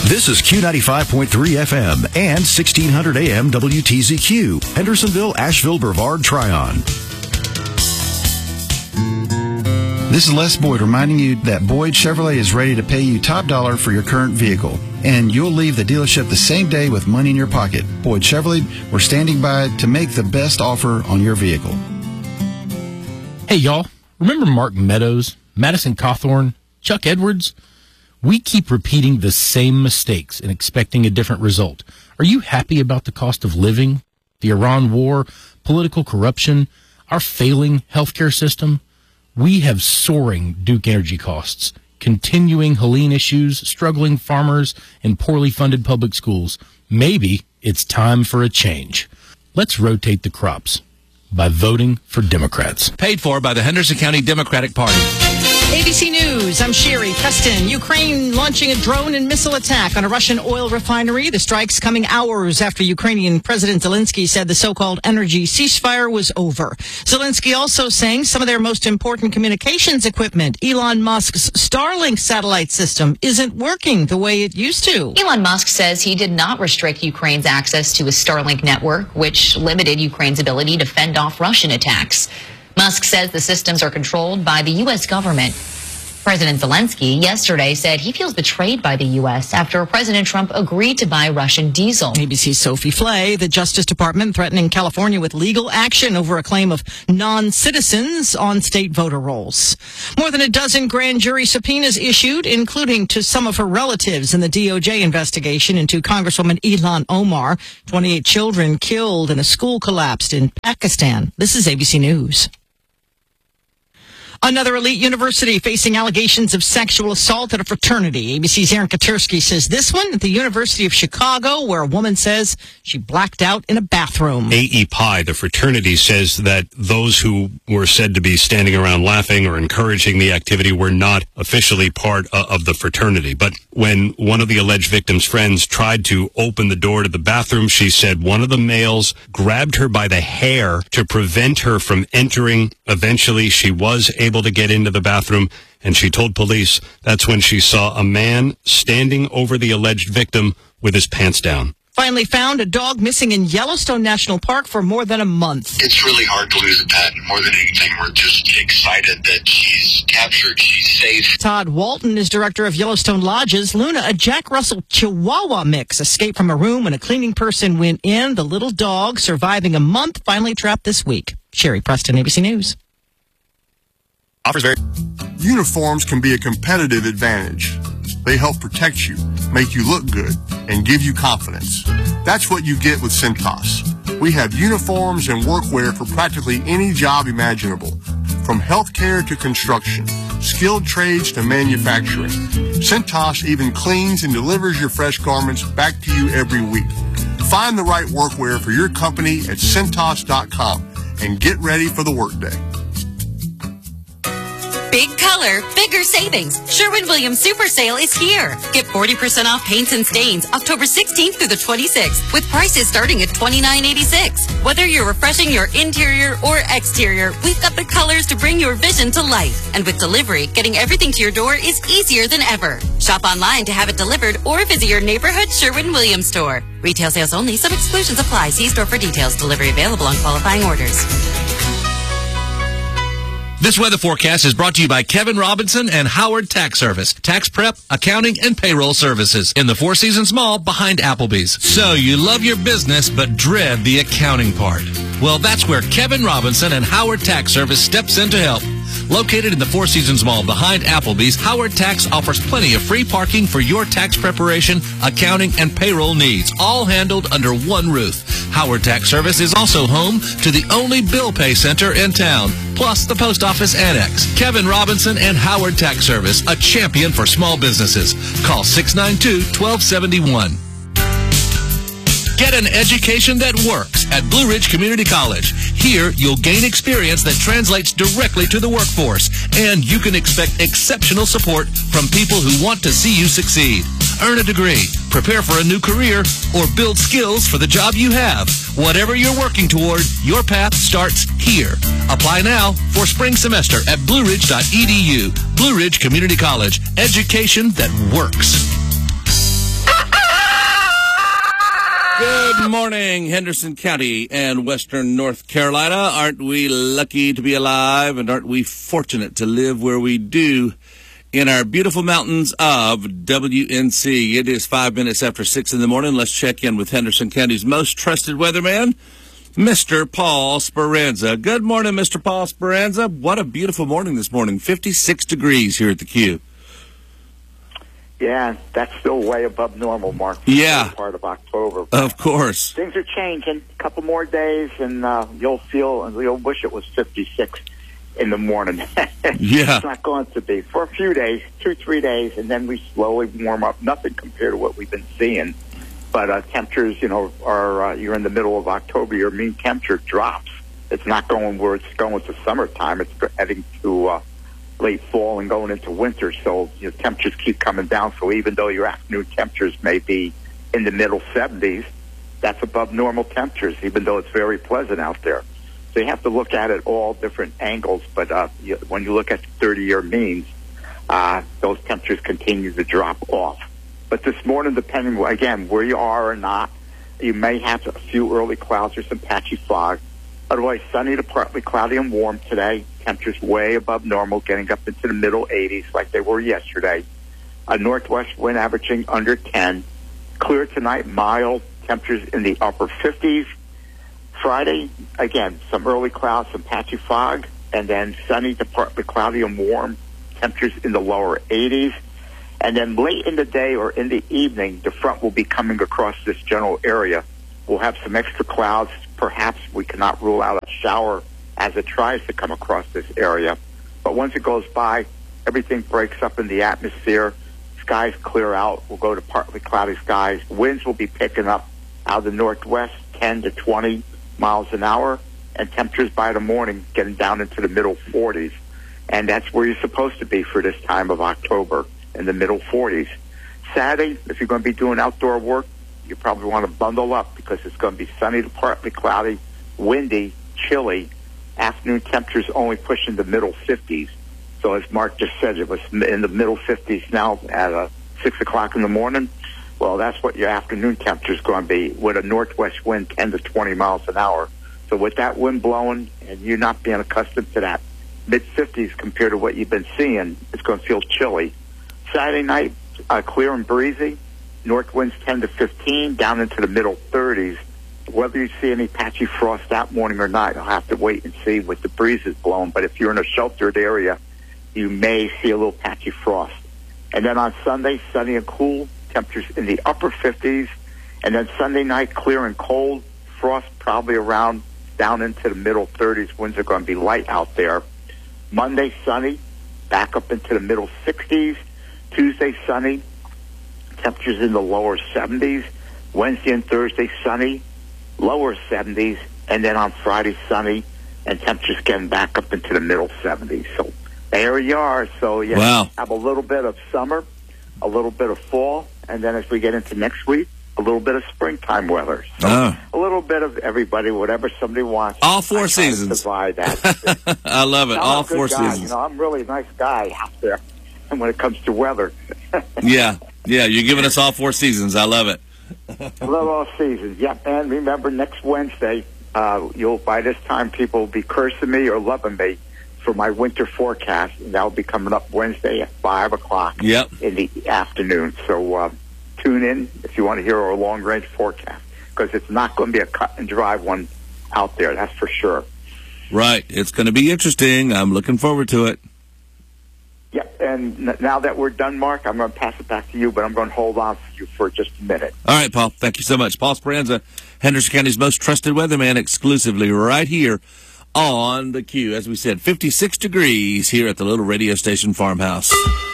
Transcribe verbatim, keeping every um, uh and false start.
This is Q ninety-five point three F M and sixteen hundred A M W T Z Q, Hendersonville, Asheville, Brevard, Tryon. This is Les Boyd reminding you that Boyd Chevrolet is ready to pay you top dollar for your current vehicle. And you'll leave the dealership the same day with money in your pocket. Boyd Chevrolet, we're standing by to make the best offer on your vehicle. Hey, y'all. Remember Mark Meadows, Madison Cawthorn, Chuck Edwards? We keep repeating the same mistakes and expecting a different result. Are you happy about the cost of living, the Iran war, political corruption, our failing healthcare system? We have soaring Duke Energy costs, continuing Helene issues, struggling farmers, and poorly funded public schools. Maybe it's time for a change. Let's rotate the crops by voting for Democrats. Paid for by the Henderson County Democratic Party. A B C News, I'm Sherry Preston. Ukraine launching a drone and missile attack on a Russian oil refinery. The strikes coming hours after Ukrainian President Zelensky said the so-called energy ceasefire was over. Zelensky also saying some of their most important communications equipment, Elon Musk's Starlink satellite system, isn't working the way it used to. Elon Musk says he did not restrict Ukraine's access to his Starlink network, which limited Ukraine's ability to fend off Russian attacks. Musk says the systems are controlled by the U S government. President Zelensky yesterday said he feels betrayed by the U S after President Trump agreed to buy Russian diesel. A B C's Sophie Flay, the Justice Department threatening California with legal action over a claim of non-citizens on state voter rolls. More than a dozen grand jury subpoenas issued, including to some of her relatives in the D O J investigation into Congresswoman Ilhan Omar. twenty-eight children killed and a school collapsed in Pakistan. This is A B C News. Another elite university facing allegations of sexual assault at a fraternity. A B C's Aaron Katersky says this one at the University of Chicago, where a woman says she blacked out in a bathroom. A E Pi, the fraternity, says that those who were said to be standing around laughing or encouraging the activity were not officially part of the fraternity. But when one of the alleged victim's friends tried to open the door to the bathroom, she said one of the males grabbed her by the hair to prevent her from entering. Eventually, she was able to get into the bathroom, and she told police that's when she saw a man standing over the alleged victim with his pants down. Finally found a dog missing in Yellowstone National Park for more than a month. It's really hard to lose a pet. More than anything, we're just excited that she's captured, she's safe. Todd Walton is director of Yellowstone Lodges. Luna, a Jack Russell Chihuahua mix, escaped from a room when a cleaning person went in. The little dog, surviving a month, finally trapped this week. Sherry Preston, A B C News. Offers very. Uniforms can be a competitive advantage. They help protect you, make you look good, and give you confidence. That's what you get with Cintas. We have uniforms and workwear for practically any job imaginable, from healthcare to construction, skilled trades to manufacturing. Cintas even cleans and delivers your fresh garments back to you every week. Find the right workwear for your company at Cintas dot com and get ready for the workday. Big color, bigger savings. Sherwin-Williams Super Sale is here. Get forty percent off paints and stains October sixteenth through the twenty-sixth with prices starting at twenty-nine eighty-six. Whether you're refreshing your interior or exterior, we've got the colors to bring your vision to life. And with delivery, getting everything to your door is easier than ever. Shop online to have it delivered or visit your neighborhood Sherwin-Williams store. Retail sales only. Some exclusions apply. See store for details. Delivery available on qualifying orders. This weather forecast is brought to you by Kevin Robinson and Howard Tax Service. Tax prep, accounting, and payroll services in the Four Seasons Mall behind Applebee's. So you love your business but dread the accounting part. Well, that's where Kevin Robinson and Howard Tax Service steps in to help. Located in the Four Seasons Mall behind Applebee's, Howard Tax offers plenty of free parking for your tax preparation, accounting, and payroll needs, all handled under one roof. Howard Tax Service is also home to the only bill pay center in town, plus the post office annex. Kevin Robinson and Howard Tax Service, a champion for small businesses. Call six nine two, one two seven one. Get an education that works at Blue Ridge Community College. Here, you'll gain experience that translates directly to the workforce, and you can expect exceptional support from people who want to see you succeed. Earn a degree, prepare for a new career, or build skills for the job you have. Whatever you're working toward, your path starts here. Apply now for spring semester at blue ridge dot e d u. Blue Ridge Community College, education that works. Good morning, Henderson County and Western North Carolina. Aren't we lucky to be alive, and aren't we fortunate to live where we do in our beautiful mountains of W N C? It is five minutes after six in the morning. Let's check in with Henderson County's most trusted weatherman, Mister Paul Speranza. Good morning, Mister Paul Speranza. What a beautiful morning this morning. fifty-six degrees here at the Q. Yeah, that's still way above normal, Mark. Yeah. Part of October. Of course. Things are changing. A couple more days, and uh, you'll feel, and you'll wish it was fifty-six in the morning. Yeah. It's not going to be. For a few days, two, three days, and then we slowly warm up. Nothing compared to what we've been seeing. But uh, temperatures, you know, are, uh, you're in the middle of October, your mean temperature drops. It's not going where it's going to summertime. It's heading to uh, late fall and going into winter, so your temperatures keep coming down. So even though your afternoon temperatures may be in the middle seventies, that's above normal temperatures, even though it's very pleasant out there. So you have to look at it all different angles, but uh, you, when you look at thirty-year means, uh, those temperatures continue to drop off. But this morning, depending, again, where you are or not, you may have a few early clouds or some patchy fog. Otherwise, sunny to partly cloudy and warm today. Temperatures way above normal, getting up into the middle eighties like they were yesterday. A northwest wind averaging under ten. Clear tonight, mild. Temperatures in the upper fifties. Friday, again, some early clouds, some patchy fog, and then sunny to partly cloudy and warm. Temperatures in the lower eighties. And then late in the day or in the evening, the front will be coming across this general area. We'll have some extra clouds. Perhaps we cannot rule out a shower as it tries to come across this area. But once it goes by, everything breaks up in the atmosphere. Skies clear out. We'll go to partly cloudy skies. Winds will be picking up out of the northwest, ten to twenty miles an hour. And temperatures by the morning getting down into the middle forties. And that's where you're supposed to be for this time of October, in the middle forties. Saturday, if you're going to be doing outdoor work, you probably want to bundle up because it's going to be sunny to partly cloudy, windy, chilly. Afternoon temperatures only pushing the middle fifties. So as Mark just said, it was in the middle fifties now at uh, six o'clock in the morning. Well, that's what your afternoon temperature is going to be with a northwest wind ten to twenty miles an hour. So with that wind blowing and you not being accustomed to that mid fifties compared to what you've been seeing, it's going to feel chilly. Saturday night, uh, clear and breezy. North winds ten to fifteen, down into the middle thirties. Whether you see any patchy frost that morning or not, you'll have to wait and see with the breezes blowing. But if you're in a sheltered area, you may see a little patchy frost. And then on Sunday, sunny and cool, temperatures in the upper fifties. And then Sunday night, clear and cold, frost probably around down into the middle thirties. Winds are going to be light out there. Monday, sunny, back up into the middle sixties. Tuesday, sunny, temperatures in the lower seventies. Wednesday and Thursday, sunny, lower seventies. And then on Friday, sunny, and temperatures getting back up into the middle seventies. So there you are. So you wow. have a little bit of summer, a little bit of fall, and then as we get into next week, a little bit of springtime weather. So oh. a little bit of everybody, whatever somebody wants. All four I seasons. Divide that. I love it. I'm All a good four guy. seasons. You know, I'm really a nice guy out there. And when it comes to weather. yeah. Yeah. You're giving us all four seasons. I love it. Love all seasons. Yep. And remember, next Wednesday, uh, you'll by this time people will be cursing me or loving me for my winter forecast, and that'll be coming up Wednesday at five o'clock yep. in the afternoon. So uh, tune in if you want to hear our long-range forecast, because it's not going to be a cut-and-dry one out there, that's for sure. Right. It's going to be interesting. I'm looking forward to it. Yep, and n- now that we're done, Mark, I'm going to pass it back to you, but I'm going to hold on for you for just a minute. All right, Paul. Thank you so much. Paul Speranza, Henderson County's most trusted weatherman, exclusively right here on the Q. As we said, fifty-six degrees here at the little radio station farmhouse.